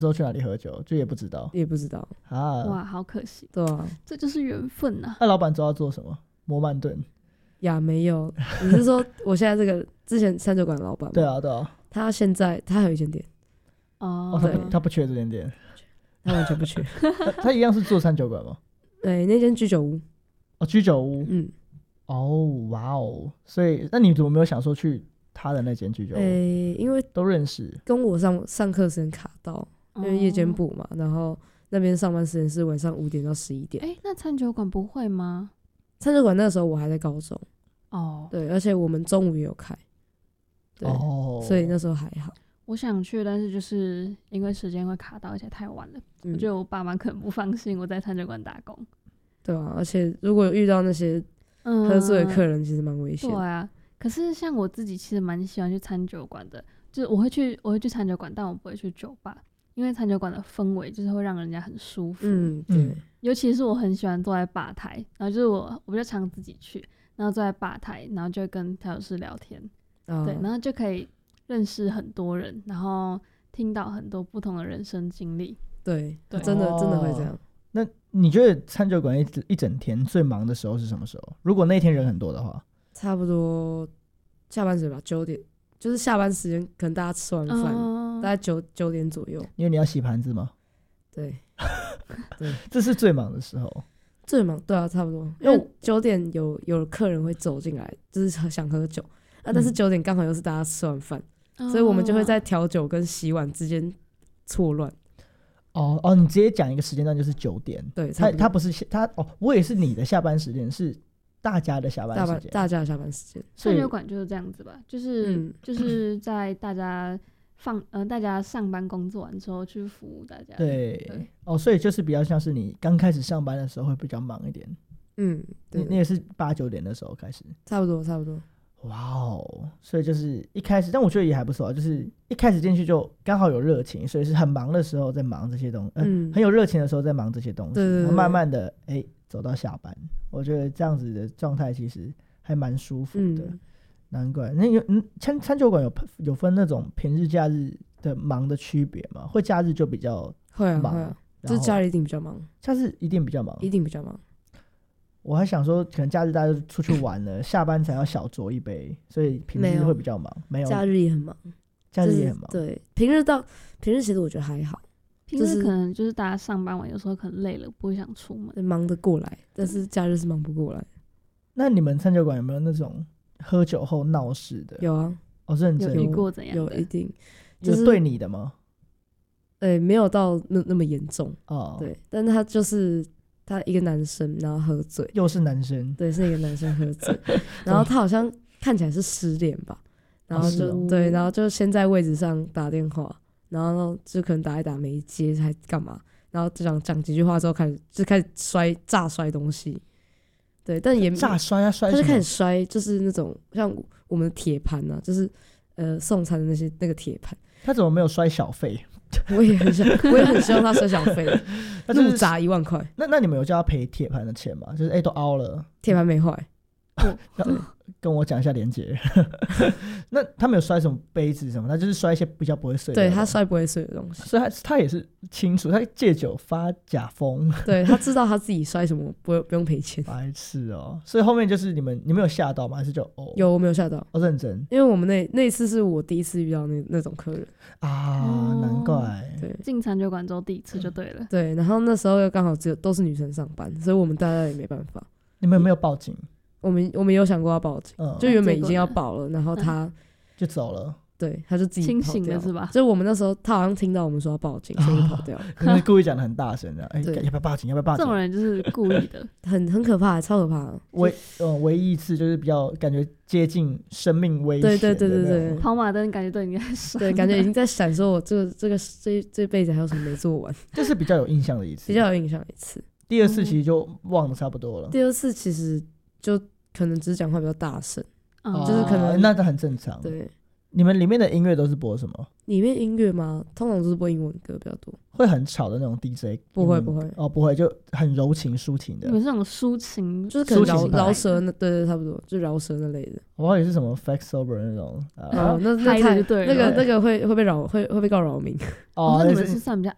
之后去哪里喝酒，就也不知道啊。 哇，好可惜。 对啊， 这就是缘分啊。 那老板知道做什么？摩曼顿。 呀，没有。你是说我现在这个之前餐酒馆的老板吗？ 对啊，对啊。 他现在他还有一间店。 哦， 他不缺这间店。 他完全不缺。 他一样是做餐酒馆吗？ 对，那间居酒屋。 哦，居酒屋。哦，哇哦。所以那你怎么没有想说去他的那间居酒屋？ 因为都认识。 跟我上课时间卡到，因为夜间部嘛，然后那边上班时间是晚上5点到11点。 那餐酒馆不会吗？ 餐酒馆那个时候我还在高中。 对， 而且我们中午也有开。对，所以那时候还好。 我想去，但是就是因为时间会卡到，而且太晚了。我觉得我爸妈可能不放心我在餐酒馆打工。 对啊，而且如果遇到那些喝醉的客人，其实蛮危险的。 对啊，可是像我自己其实蛮喜欢去餐酒馆的，就是我会去餐酒馆，但我不会去酒吧，因为餐酒馆的氛围就是会让人家很舒服。 对。 尤其是我很喜欢坐在吧台，然后就是我比较常自己去，然后坐在吧台，然后就跟调酒师聊天。对，然后就可以认识很多人，然后听到很多不同的人生经历。 对，真的会这样。 那你觉得餐酒馆一整天最忙的时候是什么时候？如果那天人很多的话， 差不多下班时吧，9点，就是下班时间，可能大家吃完饭，大概9点左右。 因为你要洗盘子吗？ 对， 这是最忙的时候。 最忙，对啊，差不多。因为9点有客人会走进来，就是想喝酒但是9点刚好又是大家吃完饭，所以我们就会在调酒跟洗碗之间错乱。 你直接讲一个时间段就是9点。 对， 他不是我也是你的下班时间，是大家的下班时间。 大家的下班时间。 餐酒馆就是这样子吧，就是在大家大家上班工作完之后去服务大家。 对。所以就是比较像是你刚开始上班的时候会比较忙一点。 对。 你也是8、9点的时候开始。 差不多。 哇哦，所以就是一开始，但我觉得也还不错就是一开始进去就刚好有热情，所以是很忙的时候在忙这些东西，很有热情的时候在忙这些东西，然后慢慢的走到下班，我觉得这样子的状态其实还蛮舒服的。难怪那餐酒馆有分那种平日假日的忙的区别吗？会假日就比较忙？ 会啊，就是假日一定比较忙。 假日一定比较忙。我还想说可能假日大家就出去玩了下班才要小酌一杯，所以平日会比较忙。没有， 假日也很忙。对，平日其实我觉得还好， 平日可能就是大家上班完有时候可能累了不会想出门， 忙得过来，但是假日是忙不过来。 那你们餐酒馆有没有那种喝酒后闹事的？ 有啊。 认真。 有遇过怎样的？ 有，一定。 有对你的吗？ 没有到那么严重。对，但他就是他一个男生，然后喝醉。 又是男生？ 对，是一个男生喝醉，然后他好像看起来是失恋吧，然后对，然后就先在位置上打电话，然后就可能打一打没接，还干嘛？然后讲几句话之后，开始炸摔东西。对，但也炸摔啊，摔什么？ 他就开始摔，就是那种像我们的铁盘啊，就是送餐的那个铁盘。 他怎么没有摔小费？ 我也很希望他摔小费，怒砸1万块。 那你们有叫他赔铁盘的钱吗？就是都凹了， 铁盘没坏。 跟我讲一下连结。那他没有摔什么杯子什么，他就是摔一些比较不会碎的。 对，他摔不会碎的东西， 所以他也是清楚，他借酒发假疯。 对，他知道他自己摔什么不用赔钱。 白痴哦！所以后面就是你们有吓到吗？还是就有，我没有吓到。 认真， 因为我们那次是我第一次遇到那种客人啊，难怪。 对， 进餐酒馆之后第一次就对了。 对，然后那时候又刚好都是女生上班，所以我们大家也没办法。 你们有没有报警？ 我们有想过要报警，就原本已经要报了，然后他就走了。 对，他就自己清醒了是吧？ 就我们那时候他好像听到我们说要报警，所以就跑掉了。 可是故意讲的很大声的，要不要报警？要不要报警？ 这种人就是故意的。 很可怕，超可怕的。 唯一一次就是比较感觉接近生命危险。 对， 跑马灯感觉都已经在闪， 对，感觉已经在闪，说我这辈子还有什么没做完。 这是比较有印象的一次。 比较有印象的一次。 第二次其实就忘得差不多了。 第二次其实就可能只是讲话比较大声，就是可能那很正常。 对， 你们里面的音乐都是播什么？ 里面音乐吗？通常都是播英文歌比较多。 会很吵的那种 DJ？ 不会不会，就很柔情抒情的。 你们这种抒情， 就是可能饶舌那对，差不多就饶舌那类的。 我以为是什么 Flex Sober 那种。 那太对，那个会被告扰民。 那你们是算比较